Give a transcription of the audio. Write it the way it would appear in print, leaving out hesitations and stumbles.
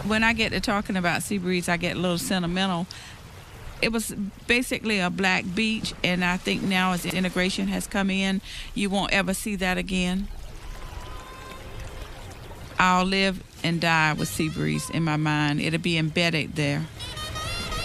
When I get to talking about Seabreeze, I get a little sentimental. It was basically a black beach, and I think now as integration has come in, you won't ever see that again. I'll live and die with Seabreeze in my mind. It'll be embedded there.